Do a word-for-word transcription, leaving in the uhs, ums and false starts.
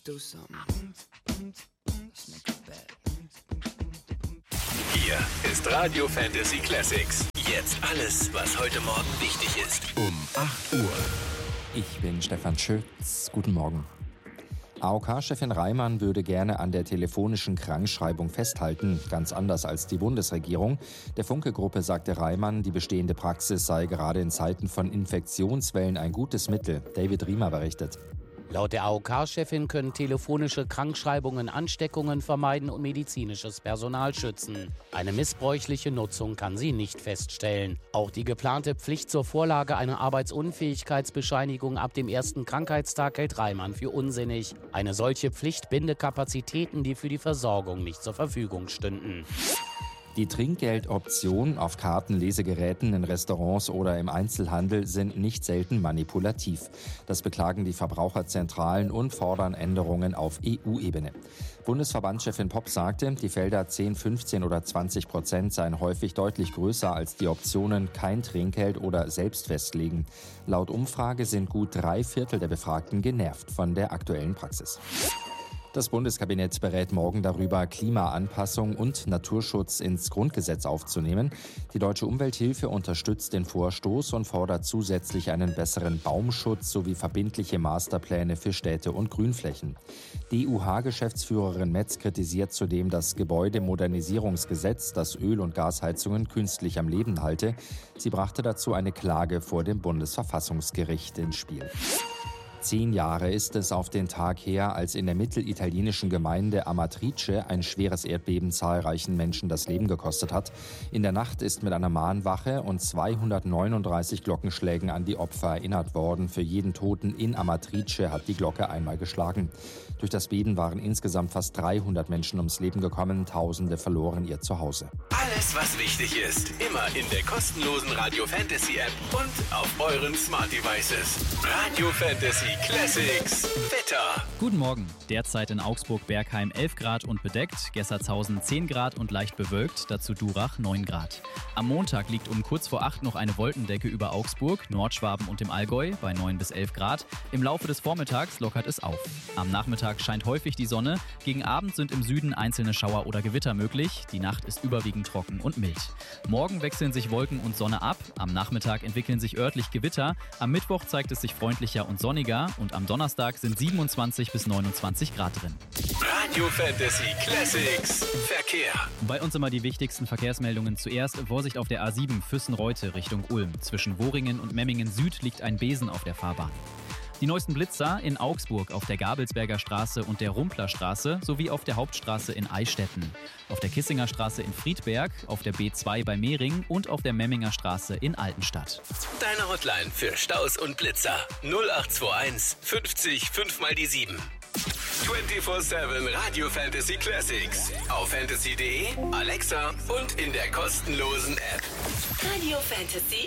do something. Let's make it bad. Hier ist Radio Fantasy Classics. Jetzt alles, was heute Morgen wichtig ist. Um acht Uhr. Ich bin Stefan Schütz. Guten Morgen. A O K-Chefin Reimann würde gerne an der telefonischen Krankschreibung festhalten, ganz anders als die Bundesregierung. Der Funke-Gruppe sagte Reimann, die bestehende Praxis sei gerade in Zeiten von Infektionswellen ein gutes Mittel. David Riemer berichtet. Laut der A O K-Chefin können telefonische Krankschreibungen Ansteckungen vermeiden und medizinisches Personal schützen. Eine missbräuchliche Nutzung kann sie nicht feststellen. Auch die geplante Pflicht zur Vorlage einer Arbeitsunfähigkeitsbescheinigung ab dem ersten Krankheitstag hält Reimann für unsinnig. Eine solche Pflicht binde Kapazitäten, die für die Versorgung nicht zur Verfügung stünden. Die Trinkgeldoptionen auf Karten, Lesegeräten in Restaurants oder im Einzelhandel sind nicht selten manipulativ. Das beklagen die Verbraucherzentralen und fordern Änderungen auf E U-Ebene. Bundesverbandschefin Popp sagte, die Felder zehn, fünfzehn oder zwanzig Prozent seien häufig deutlich größer als die Optionen kein Trinkgeld oder selbst festlegen. Laut Umfrage sind gut drei Viertel der Befragten genervt von der aktuellen Praxis. Das Bundeskabinett berät morgen darüber, Klimaanpassung und Naturschutz ins Grundgesetz aufzunehmen. Die Deutsche Umwelthilfe unterstützt den Vorstoß und fordert zusätzlich einen besseren Baumschutz sowie verbindliche Masterpläne für Städte und Grünflächen. D U H-Geschäftsführerin Metz kritisiert zudem das Gebäudemodernisierungsgesetz, das Öl- und Gasheizungen künstlich am Leben halte. Sie brachte dazu eine Klage vor dem Bundesverfassungsgericht ins Spiel. Zehn Jahre ist es auf den Tag her, als in der mittelitalienischen Gemeinde Amatrice ein schweres Erdbeben zahlreichen Menschen das Leben gekostet hat. In der Nacht ist mit einer Mahnwache und zweihundertneununddreißig Glockenschlägen an die Opfer erinnert worden. Für jeden Toten in Amatrice hat die Glocke einmal geschlagen. Durch das Beben waren insgesamt fast dreihundert Menschen ums Leben gekommen, Tausende verloren ihr Zuhause. Alles, was wichtig ist, immer in der kostenlosen Radio Fantasy App und auf euren Smart Devices. Radio Fantasy Classics Wetter. Guten Morgen. Derzeit in Augsburg-Bergheim elf Grad und bedeckt, Gessertshausen zehn Grad und leicht bewölkt, dazu Durach neun Grad. Am Montag liegt um kurz vor acht noch eine Wolkendecke über Augsburg, Nordschwaben und dem Allgäu bei neun bis elf Grad. Im Laufe des Vormittags lockert es auf. Am Nachmittag scheint häufig die Sonne. Gegen Abend sind im Süden einzelne Schauer oder Gewitter möglich. Die Nacht ist überwiegend trocken und mild. Morgen wechseln sich Wolken und Sonne ab. Am Nachmittag entwickeln sich örtlich Gewitter. Am Mittwoch zeigt es sich freundlicher und sonniger. Und am Donnerstag sind siebenundzwanzig bis neunundzwanzig Grad drin. Radio Fantasy Classics Verkehr. Bei uns immer die wichtigsten Verkehrsmeldungen zuerst. Vorsicht auf der A sieben Füssen-Reute Richtung Ulm. Zwischen Woringen und Memmingen Süd liegt ein Besen auf der Fahrbahn. Die neuesten Blitzer in Augsburg auf der Gabelsberger Straße und der Rumplerstraße sowie auf der Hauptstraße in Eistetten. Auf der Kissinger Straße in Friedberg, auf der B zwei bei Mehring und auf der Memminger Straße in Altenstadt. Deine Hotline für Staus und Blitzer null acht zwei eins fünfzig fünf mal die sieben. vierundzwanzig sieben Radio Fantasy Classics auf fantasy punkt de, Alexa und in der kostenlosen App. Radio Fantasy